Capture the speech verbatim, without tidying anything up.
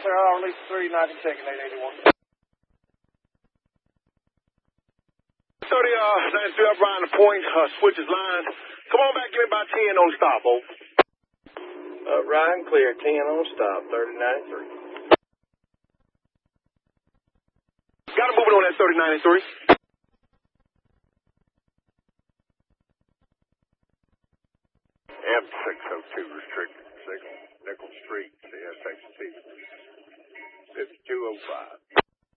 clear out, release three, ninety, taking eight eighty-one. thirty, uh, ninety-three up around the point, uh, switches line. Come on back, give me about ten on stop, over. Uh, Ryan, clear, ten on stop, thirty ninety-three. Got him moving on that thirty ninety-three. M six oh two restricted signal, Nickel Street, C S X T, fifty-two oh five.